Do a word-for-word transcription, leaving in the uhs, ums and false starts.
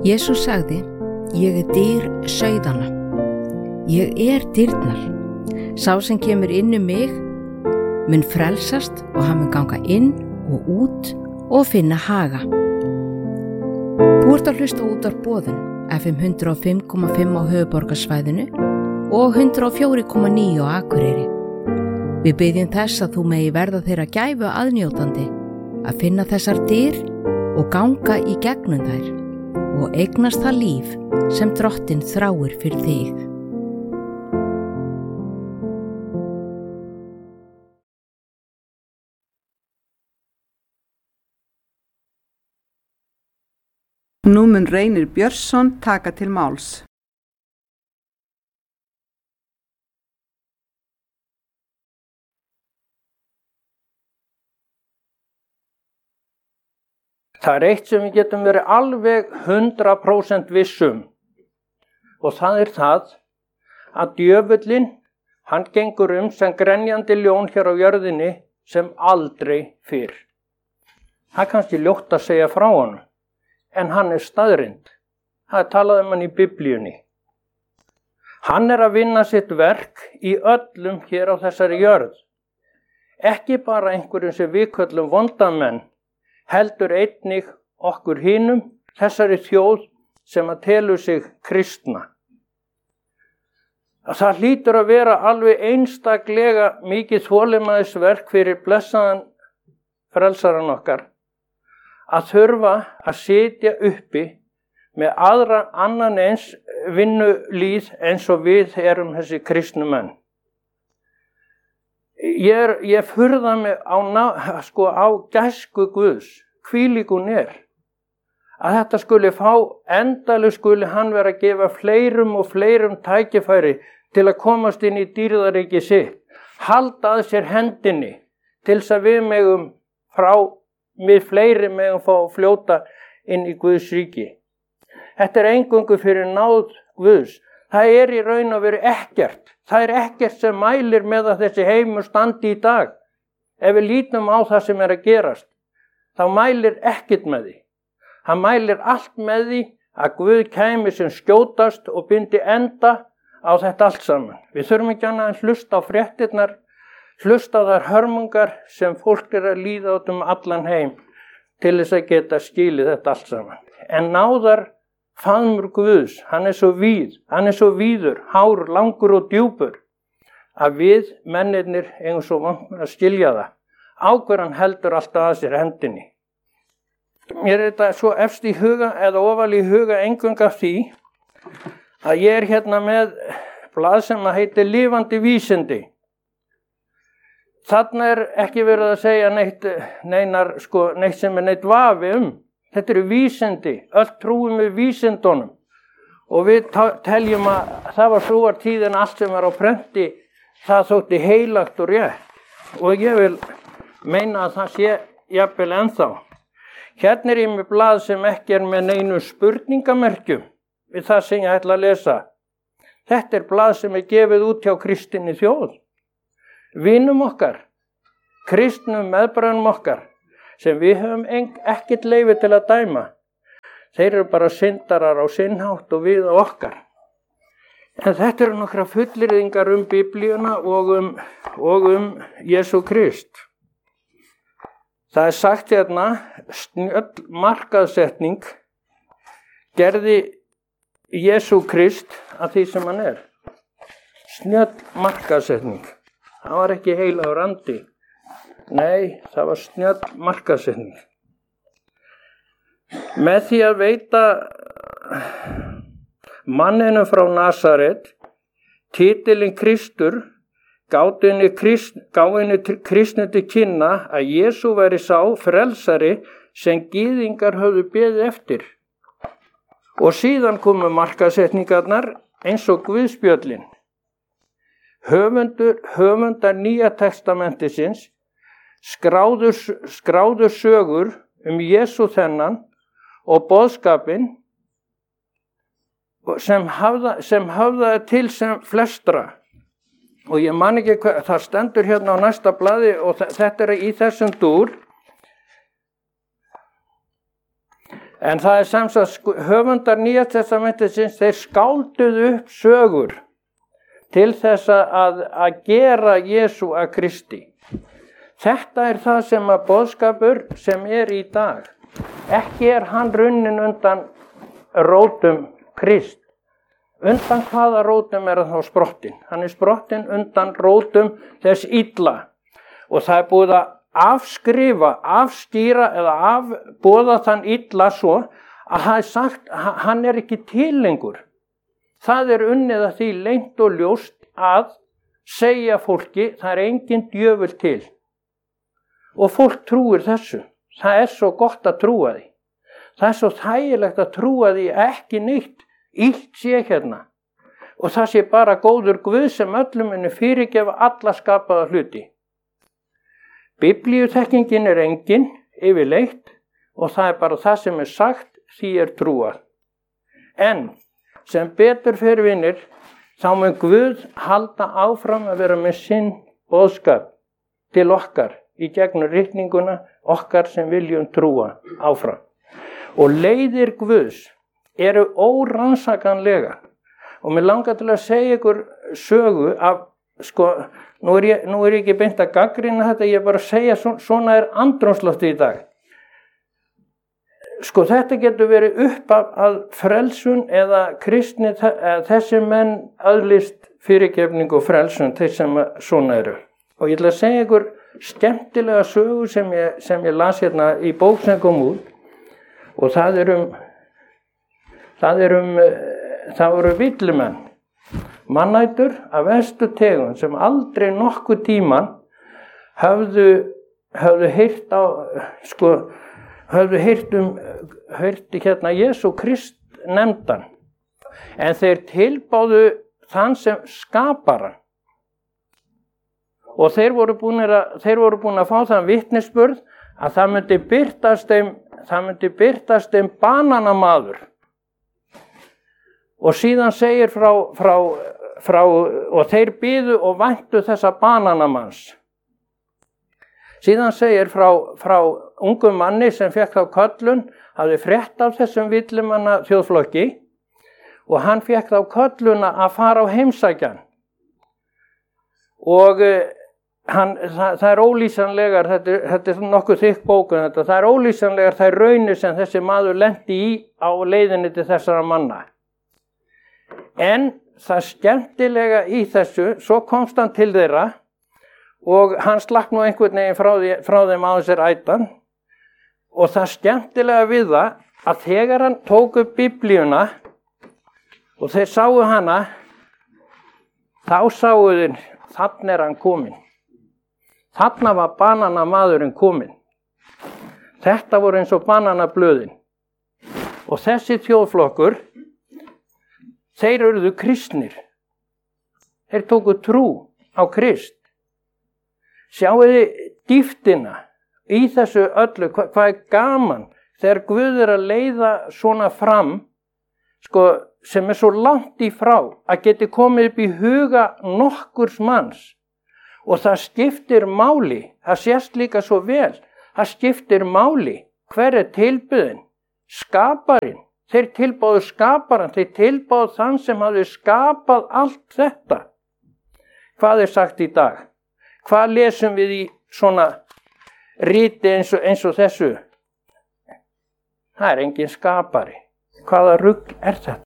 Jesús sagði, ég er dyr sauðanna. Ég er dyrnar. Sá sem kemur inn um mig mun frelsast og hann mun ganga inn og út og finna haga. Þú ert að hlusta út af boðun F M hundrað og fimm komma fimm á höfuðborgarsvæðinu og hundrað og fjögur komma níu á Akureyri. Við biðjum þess að þú megi verða þeirra gæfu aðnjótandi að finna þessar dyr og ganga í gegnum þær og eignast það líf sem Drottinn þráir fyrir þig. Nú mun Reynir Björnsson taka til máls. Það er eitt sem við getum verið alveg hundrað prósent vissum og það er það að djöfullinn, hann gengur um sem grenjandi ljón hér á jörðinni sem aldrei fyrr. Það er kannski ljótt að segja frá honum, en hann er staðrind. Það er talað um hann í Biblíunni. Hann er að vinna sitt verk í öllum hér á þessari jörð. Ekki bara einhverjum sem við köllum vondamenn, heldur einnig okkur hinum, þessari þjóð sem að telur sig kristna. Það hlýtur að vera alveg einstaklega mikið þolinmæðisverk fyrir blessaðan frelsaran okkar að þurfa að sitja uppi með aðra annan eins vinnulíð eins og við erum þessi kristnu menn. Ég, er, ég furða mig á, sko, á gæsku Guðs, hvílík hún er. Að þetta skuli fá, endalega skuli hann vera að gefa fleirum og fleirum tækifæri til að komast inn í dýrðaríki sitt. Halda að sér hendinni til þess að við megum frá, við fleiri megum fá að fljóta inn í Guðs ríki. Þetta er eingöngu fyrir náð Guðs. Það er í raun að vera ekkert. Það er ekkert sem mælir með að þessi heimur standi í dag. Ef við lítum á það sem er að gerast, þá mælir ekkert með því. Hann mælir allt með því að Guð kæmi sem skjótast og bindi enda á þetta allt saman. Við þurfum ekki annað en hlusta á fréttirnar, hlusta á þær hörmungar sem fólk er að líða út um allan heim til þess að geta skilið þetta allt saman. En náðar faðmur Guðs, hann er svo víð, hann er svo víður, hár, langur og djúpur, að við mennirnir eigum svo vant að skilja það. Ákveðan heldur alltaf að sér hendinni. Mér er þetta svo efst í huga eða ofal í huga eingöngu af því að ég er hérna með blað sem að heitir Lifandi vísindi. Þarna er ekki verið að segja neitt, neinar, sko, neitt sem er neitt vafi um. Þetta eru vísindi, öll trúum við vísindunum og við teljum að það var trúartíðin allt sem var á prenti, það þótti heilagt og rétt og ég vil meina að það sé jafnvel ennþá. Hérna er ég með blað sem ekki er með neinu spurningamerkjum við það sem ég ætla að lesa. Þetta er blað sem er gefið út hjá kristinni þjóð. Vinum okkar, kristnum meðbræðnum okkar, sem við höfum ekkert leyfi til að dæma. Þeir eru bara syndarar á sinnhátt og við á okkar. En þetta eru nokkra fullyrðingar um Biblíuna og um, og um Jesú Krist. Það er sagt hérna, snjöll markaðsetning gerði Jesú Krist að því sem hann er. Snjöll markaðsetning. Það var ekki heilagur andi. Nei, það var snjöll markaðssetning. Með því að veita manninu frá Nasaret titilinn Kristur gáði henni krist, kristnu til kynna að Jesú væri sá frelsari sem gyðingar höfðu beðið eftir. Og síðan komu markaðssetningarnar eins og Guðspjöllin. Höfundur, höfundar Nýja testamentisins Skráður, skráður sögur um Jesú þennan og boðskapinn sem hafða, sem hafðaði til sem flestra. Og ég man ekki hvað, það stendur hérna á næsta blaði og þetta er í þessum dúr. En það er sem sagt höfundar Nýja testamentisins, þeir skálduðu upp sögur til þess að, að gera Jesú að Kristi. Þetta er það sem að boðskapur sem er í dag. Ekki er hann runnin undan rótum Krist. Undan hvaða rótum er hann þá sprottin? Hann er sprottin undan rótum þess illa. Og það er búið að afskrifa, afskýra eða afboða þann illa svo að það er sagt að hann er ekki til lengur. Það er unnið að því leynt og ljóst að segja fólki það er engin djöfull til. Og fólk trúir þessu. Það er svo gott að trúa því. Það er svo þægilegt að trúa því ekki neitt illt sé hérna. Og það sé bara góður Guð sem öllum muni fyrirgefa alla skapaða hluti. Biblíutekkingin er engin yfirleitt og það er bara það sem er sagt, því er trúað. En sem betur fer vinir, þá mun Guð halda áfram að vera með sinn boðskap til okkar í gegnum ritninguna okkar sem viljum trúa áfram. Og leiðir Guðs eru órannsakanlega. Og mér langar til að segja ykkur sögu af, sko, nú er ég, nú er ég ekki beint að gagnrýna þetta, ég er bara að segja, svona, svona er andrúmsloftið í dag. Sko, þetta getur verið upp af að frelsun eða kristni, þessi menn öðlist fyrirgefning og frelsun, þeir sem svona eru. Og ég ætla að segja ykkur skemmtilega sögu sem ég, sem ég las hérna í bók sem kom út, og það er um, það er um, það voru villimenn. Mannætur af verstu tegund sem aldrei nokkuð tíman höfðu, höfðu heyrt á, sko, höfðu heyrt um, heyrti hérna Jesú Krist nefndan. En þeir tilbáðu þann sem skapar hann. Og þeir voru búin að, þeir voru búin að fá þann vitnisburð að það myndi birtast þeim, það myndi birtast þeim bananamaður. Og síðan segir frá, frá, frá, og þeir biðu og væntu þessa bananamanns. Síðan segir frá, frá ungum manni sem fekk þá köllun, hafði frétt af þessum villimanna þjóðflokki og hann fekk þá kölluna að fara á heimsækjan. Og hann, það, það er ólýsanlegar, þetta, þetta er nokkuð þykk bókun þetta, það er ólýsanlegar þær raunir sem þessi maður lenti í á leiðinni til þessara manna. En það skemmtilega í þessu, svo komst hann til þeirra og hann slakk nú einhvern veginn frá, því, frá þeim á þessir ætan. Og það skemmtilega við það að þegar hann tók upp Biblíuna og þeir sáu hana, þá sáu þeir, þannig er hann kominn. Þarna var bananamadurinn kominn. Þetta voru eins og bananablöðin. Og þessi þjóðflokkur, þeir eruðu kristnir. Þeir tóku trú á Krist. Sjáuði dýftina í þessu öllu, hva, hvað er gaman þegar Guð er að leiða svona fram, sko, sem er svo langt í frá að geti komið upp í huga nokkurs manns. Og það skiptir máli, það sést líka svo vel, það skiptir máli, hver er tilbyðin? Skaparinn. Þeir tilbáðu skaparann, þeir tilbáðu þann sem hafði skapað allt þetta. Hvað er sagt í dag? Hvað lesum við í svona riti eins og, eins og þessu? Það er engin skapari. Hvaða rugl er þetta?